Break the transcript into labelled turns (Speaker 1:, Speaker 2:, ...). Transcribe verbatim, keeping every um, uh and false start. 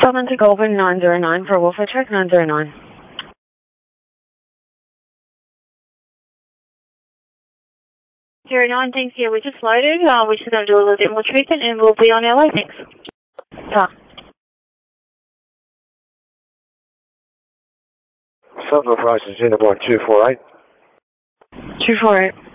Speaker 1: seven to Goldman nine zero nine for Wolf Track nine zero nine. zero nine, thanks. Yeah, we just loaded. Uh, we're just going to do a little bit more treatment and we'll be on our way. Thanks. Ta.
Speaker 2: Southwest Rising, Uniform two four eight.
Speaker 1: two four eight.